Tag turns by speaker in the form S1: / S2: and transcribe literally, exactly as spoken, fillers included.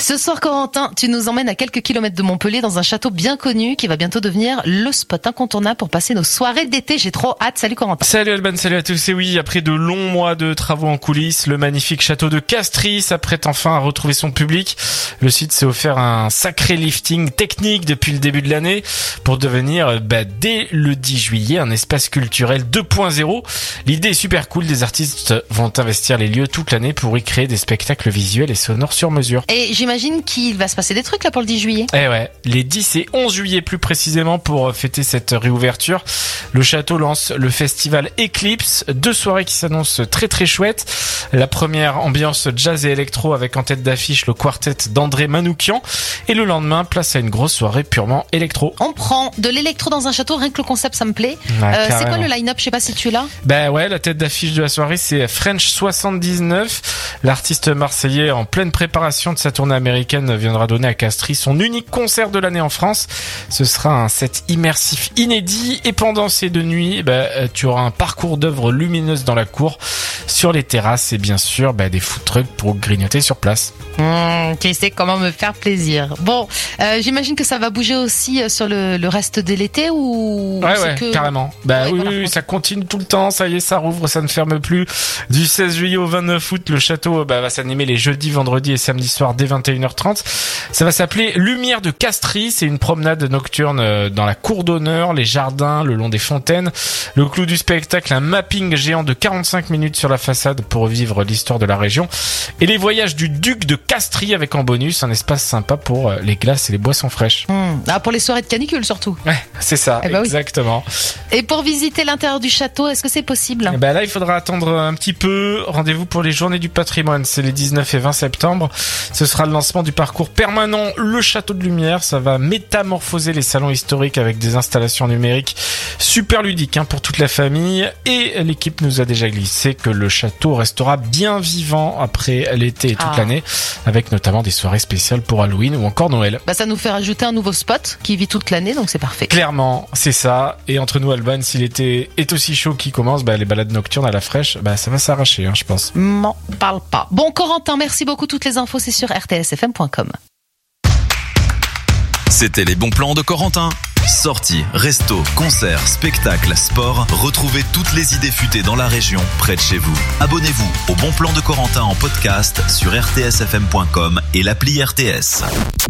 S1: Ce soir, Corentin, tu nous emmènes à quelques kilomètres de Montpellier dans un château bien connu qui va bientôt devenir le spot incontournable pour passer nos soirées d'été. J'ai trop hâte. Salut Corentin.
S2: Salut Alban, salut à tous. Et oui, après de longs mois de travaux en coulisses, le magnifique château de Castries s'apprête enfin à retrouver son public. Le site s'est offert un sacré lifting technique depuis le début de l'année pour devenir, bah, dès le dix juillet, un espace culturel deux point zéro. L'idée est super cool. Des artistes vont investir les lieux toute l'année pour y créer des spectacles visuels et sonores sur mesure.
S1: Et j'imagine qu'il va se passer des trucs là pour le dix juillet.
S2: Eh ouais, les dix et onze juillet plus précisément pour fêter cette réouverture. Le château lance le festival Eclipse, deux soirées qui s'annoncent très très chouettes. La première, ambiance jazz et électro avec en tête d'affiche le quartet d'André Manoukian. Et le lendemain, place à une grosse soirée purement électro.
S1: On prend de l'électro dans un château, rien que le concept ça me plaît.
S2: Ouais,
S1: euh, c'est quoi le line-up, je sais pas si tu es là.
S2: Ben ouais, la tête d'affiche de la soirée c'est French soixante-dix-neuf. L'artiste marseillais en pleine préparation de sa tournée américaine viendra donner à Castries son unique concert de l'année en France. Ce sera un set immersif inédit et pendant ces deux nuits, ben, tu auras un parcours d'œuvres lumineuses dans la cour, sur les terrasses et bien sûr ben, des food trucks pour grignoter sur place.
S1: Mmh, tu sais comment me faire plaisir. Bon, euh, j'imagine que ça va bouger aussi sur le, le reste de l'été ou
S2: ouais
S1: c'est
S2: ouais
S1: que...
S2: carrément. Bah
S1: ouais,
S2: oui,
S1: voilà.
S2: oui, ça continue tout le temps. Ça y est, ça rouvre, ça ne ferme plus. Du seize juillet au vingt-neuf août, le château bah, va s'animer les jeudis, vendredis et samedis soirs dès vingt et une heures trente. Ça va s'appeler Lumière de Castries. C'est une promenade nocturne dans la cour d'honneur, les jardins, le long des fontaines. Le clou du spectacle, un mapping géant de quarante-cinq minutes sur la façade pour vivre l'histoire de la région. Et les voyages du duc de Castries avec en bonus un espace sympa pour les glaces et les boissons fraîches.
S1: Mmh. Ah, pour les soirées de canicule surtout.
S2: Ouais, c'est ça,
S1: eh bah
S2: exactement.
S1: Oui. Et pour visiter l'intérieur du château, est-ce que c'est possible ?
S2: Eh ben là, il faudra attendre un petit peu. Rendez-vous pour les journées du patrimoine. C'est les dix-neuf et vingt septembre. Ce sera le lancement du parcours permanent Le Château de Lumière. Ça va métamorphoser les salons historiques avec des installations numériques super ludiques hein, pour toute la famille. Et l'équipe nous a déjà glissé que le château restera bien vivant après l'été et toute
S1: ah.
S2: l'année, avec notamment des soirées spéciales pour Halloween ou encore Noël.
S1: Bah ça nous fait rajouter un nouveau spot qui vit toute l'année, donc c'est parfait.
S2: Clairement, c'est ça. Et entre nous, Alban, si l'été est aussi chaud qu'il commence, bah, les balades nocturnes à la fraîche, bah, ça va s'arracher, hein, je pense.
S1: M'en parle pas. Bon, Corentin, merci beaucoup. Toutes les infos, c'est sur r t s f m point com.
S3: C'était les bons plans de Corentin. Sorties, restos, concerts, spectacles, sport. Retrouvez toutes les idées futées dans la région, près de chez vous. Abonnez-vous au bon plan de Corentin en podcast sur r t s f m point com et l'appli R T S.